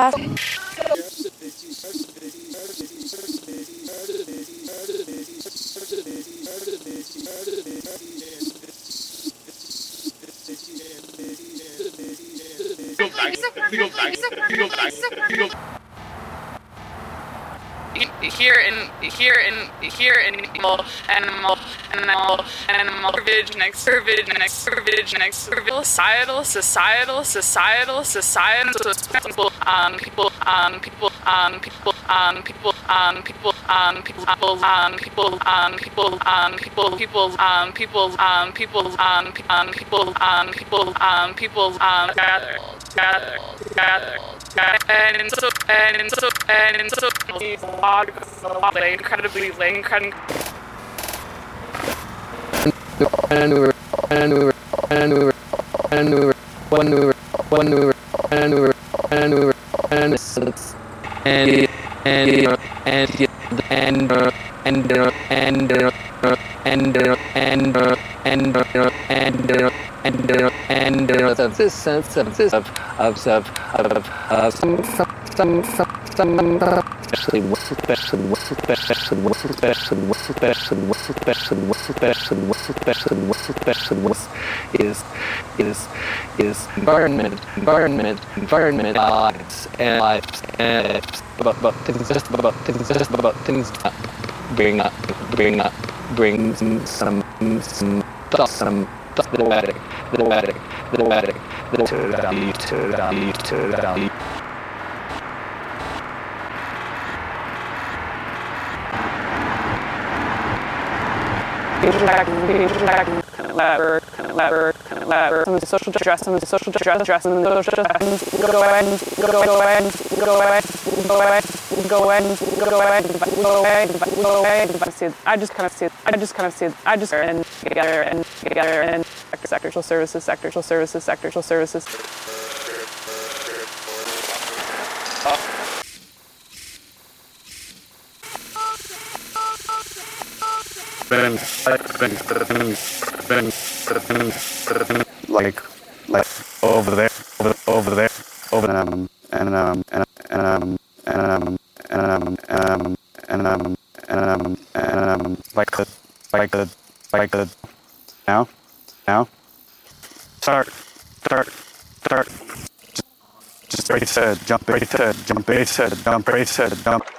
last. Here in animal curvage next gather. And so incredibly this sense of especially is environment lives but things bring some little attic some of the social dress, and I just kind of see it together and sectoral services. Like over there, like the now, start, just brace head, jump brace head, jump.